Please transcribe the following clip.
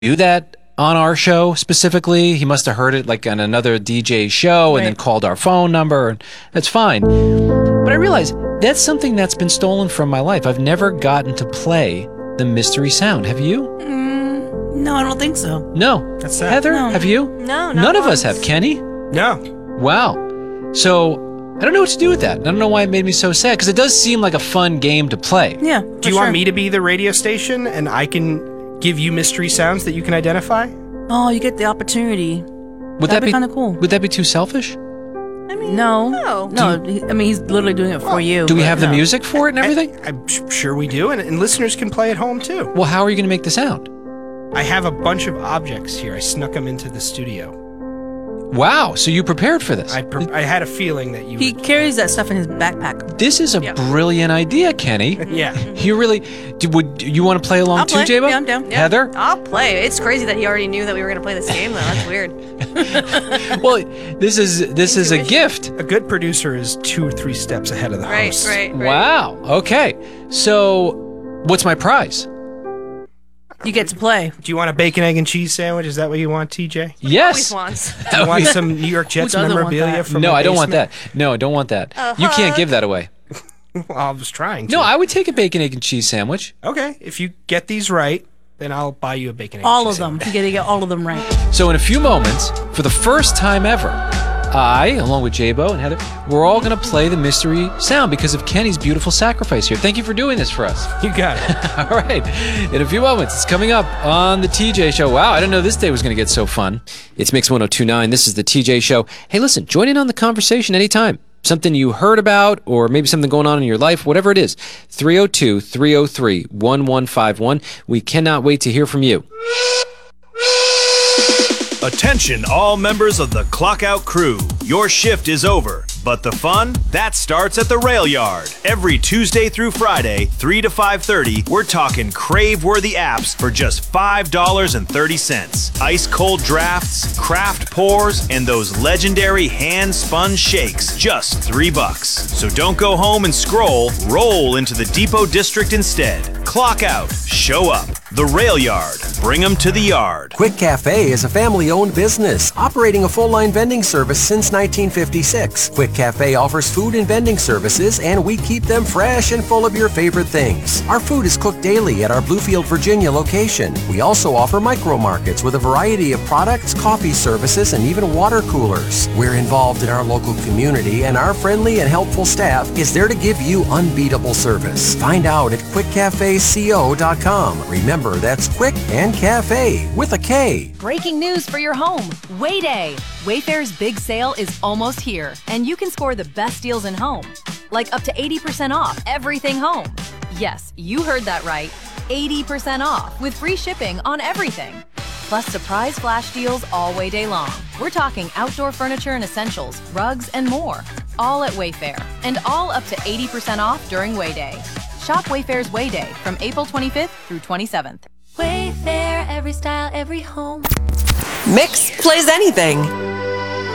do that on our show specifically. He must have heard it like on another DJ show and then called our phone number. That's fine. But I realize that's something that's been stolen from my life. I've never gotten to play the mystery sound. Have you? No, I don't think so. No. That's sad. Heather, No. have you? No, None of us have. Kenny? No. Wow. So I don't know what to do with that. I don't know why it made me so sad, because it does seem like a fun game to play. Yeah. Do you want me to be the radio station and I can give you mystery sounds that you can identify? Oh, you get the opportunity. Would That'd be kind of cool. Would that be too selfish? I mean, No. no. I mean, he's literally doing it for you. Do we but have the no. music for it and everything? I'm sure we do, and listeners can play at home too. Well, how are you going to make the sound? I have a bunch of objects here. I snuck them into the studio. Wow, so you prepared for this. I had a feeling that you He would. carries that stuff in his backpack. This is a brilliant idea, Kenny. Yeah. You really... Would you want to play along I'll too, play. J-Bo? Yeah, I'm down. Yeah, Heather? I'll play. It's crazy that he already knew that we were going to play this game, though. That's weird. Well, this is a gift. A good producer is 2 or 3 steps ahead of the Right, host. right. Wow. Okay. So, what's my prize? You get to play. Do you want a bacon, egg, and cheese sandwich? Is that what you want, TJ? Yes. Always wants. Do you want some New York Jets doesn't want memorabilia that? from No, the I don't want basement? that. No, I don't want that. You can't give that away. Well, I was trying to. No, I would take a bacon, egg, and cheese sandwich. Okay, if you get these right, then I'll buy you a bacon, egg, All and of cheese them. sandwich. You got to get all of them right. So in a few moments, for the first time ever, I, along with J-Bo and Heather, we're all going to play the mystery sound because of Kenny's beautiful sacrifice here. Thank you for doing this for us. You got it. All right. In a few moments, it's coming up on the TJ Show. Wow, I didn't know this day was going to get so fun. It's Mix 1029. This is the TJ Show. Hey, listen, join in on the conversation anytime. Something you heard about, or maybe something going on in your life, whatever it is. 302-303-1151. We cannot wait to hear from you. Attention all members of the Clock Out crew. Your shift is over, but the fun, that starts at the Rail Yard. Every Tuesday through Friday, 3 to 5:30, we're talking crave-worthy apps for just $5.30. Ice cold drafts, craft pours, and those legendary hand-spun shakes, just $3. So don't go home and scroll, roll into the Depot District instead. Clock Out, show up. The Rail Yard, bring 'em to the yard. Quick Cafe is a family-owned business operating a full-line vending service since 1956. Quick Cafe offers food and vending services, and we keep them fresh and full of your favorite things. Our food is cooked daily at our Bluefield, Virginia location. We also offer micro markets with a variety of products, coffee services, and even water coolers. We're involved in our local community, and our friendly and helpful staff is there to give you unbeatable service. Find out at quickcafeco.com. Remember, that's Quick and Cafe with a K. Breaking news for your home. Wayday. Wayfair's big sale is almost here, and you can score the best deals in home. Like up to 80% off everything home. Yes, you heard that right. 80% off with free shipping on everything. Plus surprise flash deals all Wayday long. We're talking outdoor furniture and essentials, rugs, and more. All at Wayfair, and all up to 80% off during Wayday. Shop Wayfair's Wayday from April 25th through 27th. Wayfair, every style, every home. Mix plays anything.